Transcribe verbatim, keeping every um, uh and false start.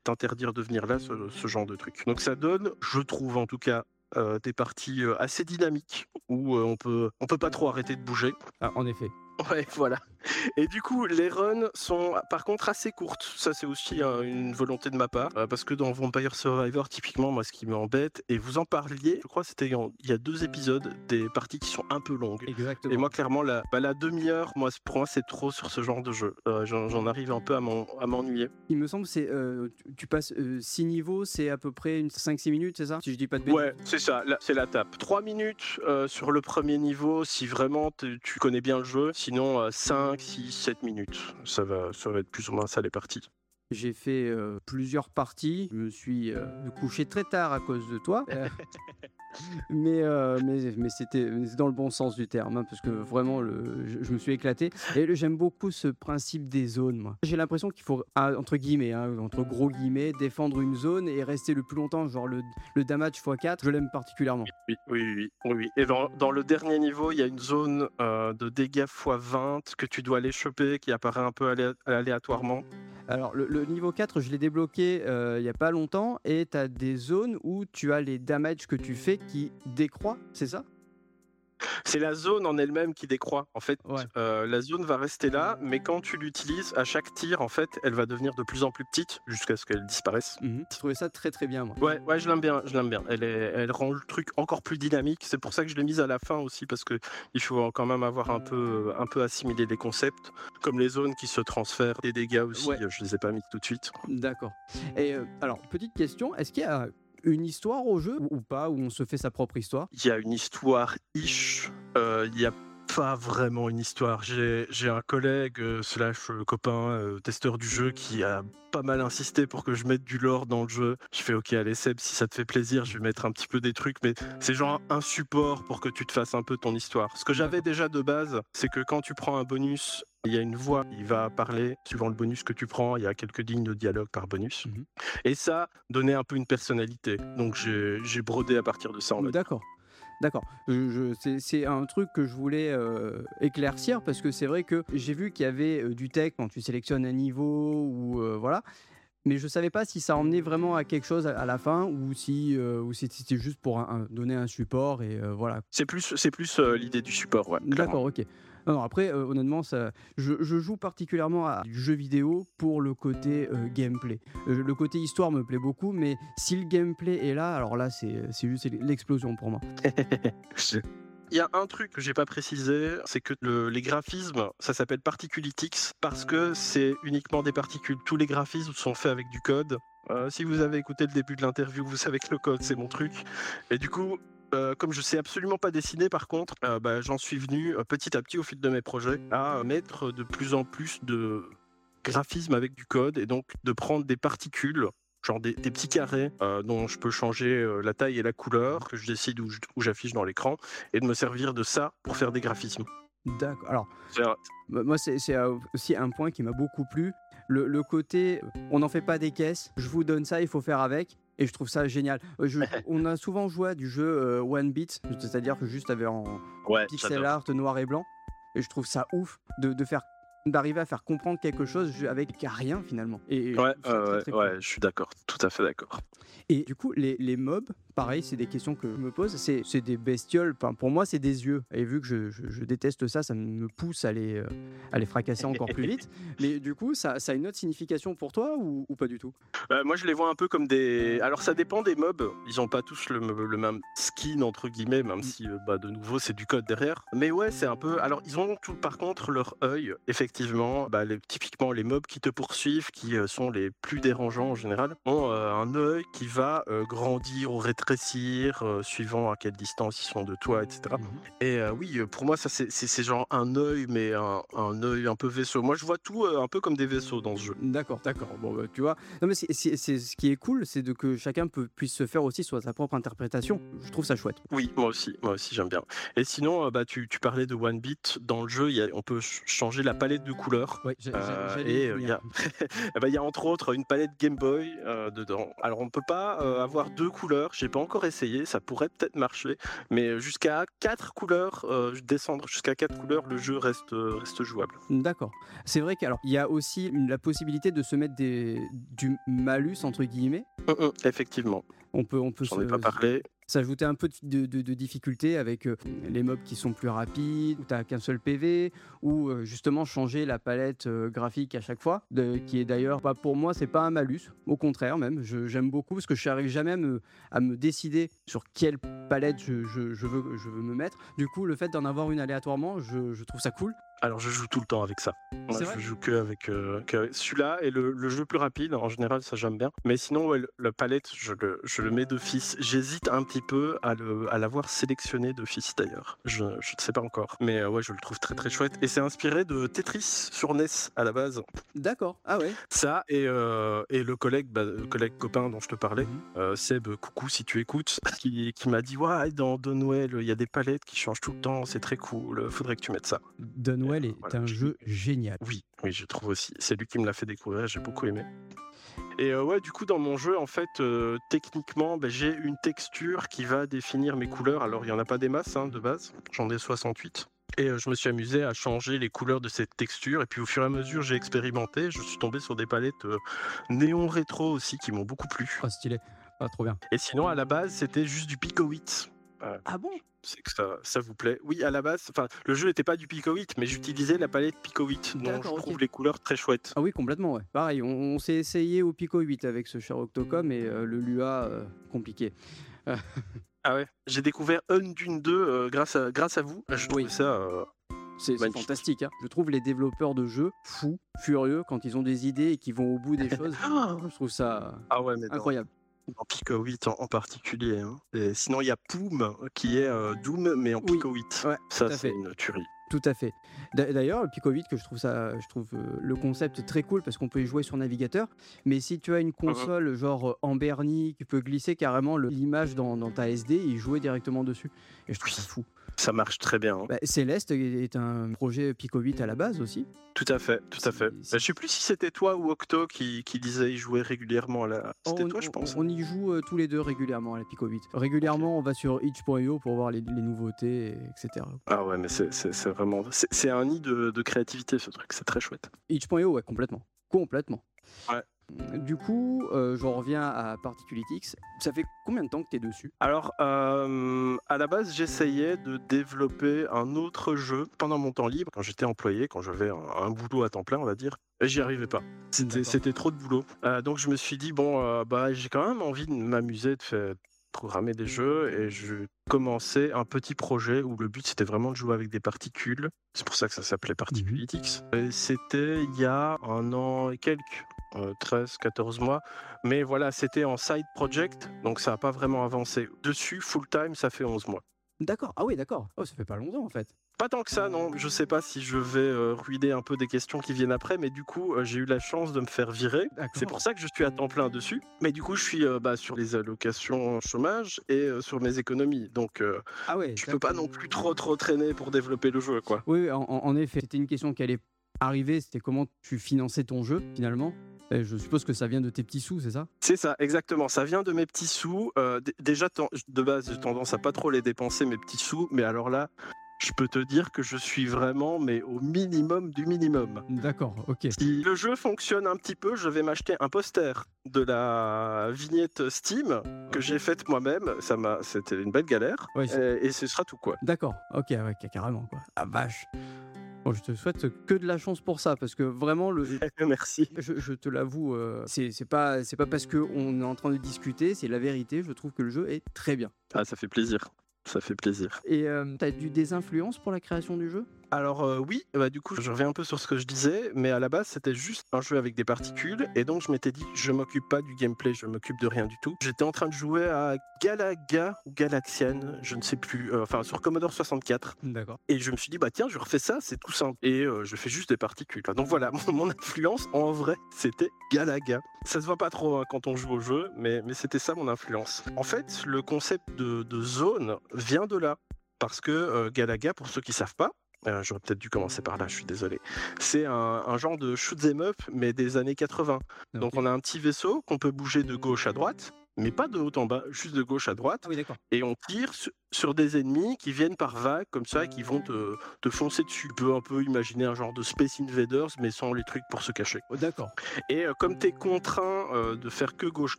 t'interdire de venir là, ce, ce genre de truc. Donc ça donne, je trouve en tout cas, euh, des parties euh, assez dynamiques où euh, on peut, on peut pas trop arrêter de bouger. Ah, en effet. Ouais, voilà. Et du coup, les runs sont par contre assez courtes. Ça, c'est aussi euh, une volonté de ma part. Euh, parce que dans Vampire Survivor, typiquement, moi, ce qui m'embête, et vous en parliez, je crois que c'était en- il y a deux épisodes, des parties qui sont un peu longues. Exactement. Et moi, clairement, la, bah, la demi-heure, moi, pour moi, c'est trop sur ce genre de jeu. Euh, j'en, j'en arrive un peu à, m'en- à m'ennuyer. Il me semble que c'est, euh, tu, tu passes six niveaux, c'est à peu près cinq six minutes, c'est ça? Si je dis pas de bêtises. Ouais, c'est ça, là, c'est la tape. Trois minutes euh, sur le premier niveau, si vraiment te- tu connais bien le jeu. Sinon, cinq, six, sept minutes. Ça va, ça va être plus ou moins ça les parties. J'ai fait euh, plusieurs parties. Je me suis euh, couché très tard à cause de toi. Euh, mais, euh, mais, mais c'était mais c'est dans le bon sens du terme, hein, parce que vraiment, le, je, je me suis éclaté. Et le- j'aime beaucoup ce principe des zones, moi. J'ai l'impression qu'il faut, ah, entre guillemets, hein, entre gros guillemets, défendre une zone et rester le plus longtemps. Genre le, le damage fois quatre, je l'aime particulièrement. Oui, oui, oui, oui, oui, oui. Et dans, dans le dernier niveau, il y a une zone euh, de dégâts fois vingt que tu dois aller choper, qui apparaît un peu alé- aléatoirement. Alors, le, le niveau quatre, je l'ai débloqué euh, il n'y a pas longtemps et tu as des zones où tu as les damages que tu fais qui décroît, c'est ça? C'est la zone en elle-même qui décroît. En fait, Ouais. euh, la zone va rester là, mais quand tu l'utilises, à chaque tir, en fait, elle va devenir de plus en plus petite jusqu'à ce qu'elle disparaisse. Mhm. Je trouvais ça très très bien, moi. Ouais, ouais, je l'aime bien, je l'aime bien. Elle, est, elle rend le truc encore plus dynamique. C'est pour ça que je l'ai mise à la fin aussi, parce que il faut quand même avoir un peu, un peu assimilé les concepts, comme les zones qui se transfèrent, les dégâts aussi. Ouais. Je les ai pas mis tout de suite. D'accord. Et euh, alors, petite question, est-ce qu'il y a une histoire au jeu ou ou pas, où on se fait sa propre histoire? Il y a une histoire ish. Euh, Il y a pas vraiment une histoire. J'ai, j'ai un collègue euh, slash euh, copain euh, testeur du jeu qui a pas mal insisté pour que je mette du lore dans le jeu. Je fais ok, allez Seb, si ça te fait plaisir, je vais mettre un petit peu des trucs, mais c'est genre un support pour que tu te fasses un peu ton histoire. Ce que j'avais déjà de base, c'est que quand tu prends un bonus, il y a une voix qui va parler suivant le bonus que tu prends. Il y a quelques lignes de dialogue par bonus. Mhm. Et ça donnait un peu une personnalité. Donc j'ai, j'ai brodé à partir de ça, on va dire. D'accord. D'accord. Je- je- c'est, c'est un truc que je voulais euh, éclaircir parce que c'est vrai que j'ai vu qu'il y avait euh, du tech quand tu sélectionnes un niveau ou euh, voilà. Mais je savais pas si ça emmenait vraiment à quelque chose à, à la fin ou si, euh, ou si c'était juste pour un- un- donner un support et euh, voilà. C'est plus, c'est plus euh, l'idée du support, ouais. Clairement. D'accord, ok. Non, non, après, euh, honnêtement, ça, je, je joue particulièrement à du jeu vidéo pour le côté euh, gameplay. Euh, le côté histoire me plaît beaucoup, mais si le gameplay est là, alors là, c'est c'est juste l'explosion pour moi. Il y a un truc que j'ai pas précisé, c'est que le- les graphismes, ça s'appelle Particulitics parce que c'est uniquement des particules. Tous les graphismes sont faits avec du code. Euh, si vous avez écouté le début de l'interview, vous savez que le code c'est mon truc. Et du coup, euh, comme je sais absolument pas dessiner, par contre, euh, bah, j'en suis venu euh, petit à petit au fil de mes projets à mettre de plus en plus de graphismes avec du code et donc de prendre des particules, genre des, des petits carrés euh, dont je peux changer euh, la taille et la couleur, que je décide où, je- où j'affiche dans l'écran, et de me servir de ça pour faire des graphismes. D'accord. Alors, C'est un- bah, moi, c'est c'est, euh, aussi un point qui m'a beaucoup plu. Le, le côté, euh, on n'en fait pas des caisses, je vous donne ça, il faut faire avec. Et je trouve ça génial. Euh, je- on a souvent joué à du jeu euh, one bit, c'est-à-dire que juste avec en Ouais, pixel j'adore. art noir et blanc. Et je trouve ça ouf de, de faire d'arriver à faire comprendre quelque chose ju- avec rien finalement. Et, et je Ouais, trouve ça euh, très, ouais, très cool. ouais, je suis d'accord, tout à fait d'accord. Et du coup, les, les mobs, pareil, c'est des questions que je me pose. C'est c'est des bestioles. Enfin, pour moi, c'est des yeux. Et vu que je, je- je déteste ça, ça me pousse à les, euh, à les fracasser encore plus vite. Mais du coup, ça, ça a une autre signification pour toi ou, ou pas du tout? Euh, moi, je les vois un peu comme des. Alors, ça dépend des mobs. Ils ont pas tous le, le même skin entre guillemets, même si, euh, bah, de nouveau, c'est du code derrière. Mais ouais, c'est un peu. Alors, ils ont tout, par contre, leur œil. Effectivement, bah, les- typiquement, les mobs qui te poursuivent, qui euh, sont les plus dérangeants en général, ont euh, un œil qui va euh, grandir ou rétrécir euh, suivant à quelle distance ils sont de toi, et cetera. Mhm. Et euh, oui, euh, pour moi, ça c'est c'est- c'est genre un œil, mais un, un œil un peu vaisseau. Moi, je vois tout euh, un peu comme des vaisseaux dans ce jeu. D'accord, d'accord. Bon, bah, tu vois. Non, mais c'est c'est- c'est- ce qui est cool, c'est de que chacun peut, puisse se faire aussi soit sa propre interprétation. Je trouve ça chouette. Oui, moi aussi, moi aussi j'aime bien. Et sinon, euh, bah, tu, tu parlais de One Beat. Dans le jeu, il y a- on peut ch- changer la palette de couleurs. Ouais, j'ai- j'ai- Euh, j'allais y et euh, il y venir. a, eh ben, il y a entre autres une palette Game Boy euh, dedans. Alors on peut pas euh, avoir deux couleurs. J'ai pas encore essayé, ça pourrait peut-être marcher, mais jusqu'à quatre couleurs, euh, descendre jusqu'à quatre couleurs, le jeu reste, euh, reste jouable. D'accord. C'est vrai qu'il y a aussi une- la possibilité de se mettre des, du malus, entre guillemets. Hum, hum, effectivement, On peut, on peut j'en ai se- pas parlé. s'ajouter un peu de, de- de- de difficulté avec euh, les mobs qui sont plus rapides, où tu n'as qu'un seul P V, ou euh, justement changer la palette euh, graphique à chaque fois, de- qui est d'ailleurs, pas pour moi, c'est pas un malus, au contraire même, je- j'aime beaucoup parce que je n'arrive jamais à me, à me décider sur quelle palette je, je- je veux, je veux me mettre. Du coup, le fait d'en avoir une aléatoirement, je, je trouve ça cool. Alors je joue tout le temps avec ça. Moi, C'est je vrai joue que avec, euh, que avec celui-là et le, le jeu plus rapide. En général, ça j'aime bien. Mais sinon, ouais, le- la palette, je le, je le mets d'office. J'hésite un petit peu à, le, à l'avoir sélectionné d'office d'ailleurs. Je, je ne sais pas encore. Mais euh, ouais, je le trouve très très chouette. Et c'est inspiré de Tetris sur N E S à la base. D'accord, ah ouais. Ça et, euh, et le collègue, bah, le collègue copain dont je te parlais, Mhm. euh, Seb, coucou si tu écoutes, qui, qui m'a dit ouais, dans Donwell, il y a des palettes qui changent tout le temps, c'est très cool, faudrait que tu mettes ça. Dunwell est Voilà, un j'ai- jeu génial. Oui, oui, je trouve aussi. C'est lui qui me l'a fait découvrir, j'ai beaucoup aimé. Et euh, ouais, du coup, dans mon jeu, en fait, euh, techniquement, ben, j'ai une texture qui va définir mes couleurs. Alors, il n'y en a pas des masses hein, de base, j'en ai soixante-huit. Et euh, je me suis amusé à changer les couleurs de cette texture. Et puis, au fur et à mesure, j'ai expérimenté. Je suis tombé sur des palettes euh, néon rétro aussi qui m'ont beaucoup plu. Oh, stylé. Ah, trop bien. Et sinon, à la base, c'était juste du Pico huit. Euh, Ah bon? c'est que ça, ça vous plaît. Oui, à la base, enfin, le jeu n'était pas du Pico huit, mais j'utilisais la palette Pico huit, dont je D'accord, ok. trouve les couleurs très chouettes. Ah oui, complètement, ouais. Pareil, on, on s'est essayé au Pico huit avec ce cher Octocom et euh, le Lua, euh, compliqué. Ah ouais, j'ai découvert Undune deux euh, grâce, à, grâce à vous. Je trouve Oui. ça. euh, C'est c'est Magnifique. fantastique. Hein. Je trouve les développeurs de jeux fous, furieux, quand ils ont des idées et qu'ils vont au bout des choses. Je trouve ça Ah ouais, mais dans, incroyable. dans Pico huit en, en particulier. hein. Et sinon, il y a Poom qui est euh, Doom, mais en Oui. Pico huit. Ouais, Ça, tout à c'est fait. une tuerie. Tout à fait. D'a- D'ailleurs, le Pico huit, que je trouve ça, je trouve euh, le concept très cool parce qu'on peut y jouer sur navigateur. Mais si tu as une console genre euh, en Bernie, tu peux glisser carrément le- l'image dans, dans ta S D et y jouer directement dessus. Et je trouve ça fou. Ça marche très bien. hein. Bah, Céleste est un projet Pico huit à la base aussi. Tout à fait, tout à fait. C'est- Bah, je sais plus si c'était toi ou Octo qui, qui disait y jouer régulièrement. Là. C'était on, toi, je on- pense. on y joue euh, tous les deux régulièrement à la Pico huit. Régulièrement, on va sur itch point i o pour voir les, les nouveautés, et etc. Ah ouais, mais c'est c'est- c'est vraiment. C'est c'est un nid de, de créativité, ce truc. C'est très chouette. itch point i o, ouais, complètement. Complètement. Ouais. Du coup, euh, j'en reviens à Particulitix. Ça fait combien de temps que tu es dessus? Alors, euh, à la base, j'essayais de développer un autre jeu pendant mon temps libre, quand j'étais employé, quand j'avais un, un boulot à temps plein, on va dire, et j'y arrivais pas. C'était D'accord. c'était trop de boulot. Euh, donc, je me suis dit, bon, euh, bah, j'ai quand même envie de m'amuser, de faire programmer des jeux, et je commençais un petit projet où le but c'était vraiment de jouer avec des particules. C'est pour ça que ça s'appelait Particulitix. Et c'était il y a un an et quelques. euh, treize, quatorze mois. Mais voilà, c'était en side project, donc ça n'a pas vraiment avancé. Dessus, full time, ça fait onze mois. D'accord. Ah oui, d'accord. Oh, ça fait pas longtemps en fait. Pas tant que ça, non. Je sais pas si je vais euh, ruiner un peu des questions qui viennent après, mais du coup, euh, j'ai eu la chance de me faire virer. D'accord. C'est pour ça que je suis à temps plein dessus. Mais du coup, je suis euh, bah, sur les allocations chômage et euh, sur mes économies. Donc, euh, Ah ouais. je peux pas non plus trop trop traîner pour développer le jeu, quoi. Oui, oui, en, en- en effet. C'était une question qui allait arriver. C'était comment tu finançais ton jeu finalement. Et je suppose que ça vient de tes petits sous, c'est ça? C'est ça, exactement. Ça vient de mes petits sous. Euh, d- déjà, ten- de base, j'ai tendance à pas trop les dépenser, mes petits sous. Mais alors là, je peux te dire que je suis vraiment, mais au minimum du minimum. D'accord. Ok. Si le jeu fonctionne un petit peu, je vais m'acheter un poster de la vignette Steam que j'ai faite moi-même. Ça m'a, c'était une belle galère. Ouais, c'est- et, et ce sera tout, quoi. D'accord. Ok. Ouais, ca- carrément quoi. Ah vache. Bon, je te souhaite que de la chance pour ça parce que vraiment le. Merci. Je, je te l'avoue, euh, c'est c'est pas c'est pas parce que on est en train de discuter, c'est la vérité. Je trouve que le jeu est très bien. Ah, ça fait plaisir. Ça fait plaisir. Et euh, t'as eu des influences pour la création du jeu? Alors euh, oui, bah, du coup je reviens un peu sur ce que je disais, mais à la base c'était juste un jeu avec des particules, et donc je m'étais dit je m'occupe pas du gameplay, je m'occupe de rien du tout. J'étais en train de jouer à Galaga ou Galaxian, je ne sais plus, euh, enfin sur Commodore soixante-quatre, D'accord. et je me suis dit bah tiens je refais ça, c'est tout simple, et euh, je fais juste des particules. Donc voilà, mon, mon influence en vrai c'était Galaga. Ça se voit pas trop hein, quand on joue au jeu, mais, mais c'était ça mon influence. En fait le concept de, de zone vient de là, parce que euh, Galaga, pour ceux qui savent pas, Euh, j'aurais peut-être dû commencer par là, je suis désolé. C'est un, un genre de shoot 'em up, mais des années quatre-vingts. Donc Ok. on a un petit vaisseau qu'on peut bouger de gauche à droite, mais pas de haut en bas, juste de gauche à droite. Ah oui, d'accord. Et on tire su- sur des ennemis qui viennent par vagues, comme ça, et qui vont te, te foncer dessus. Tu peux un peu imaginer un genre de Space Invaders, mais sans les trucs pour se cacher. Oh, d'accord. Et euh, comme tu es contraint euh, de faire que gauche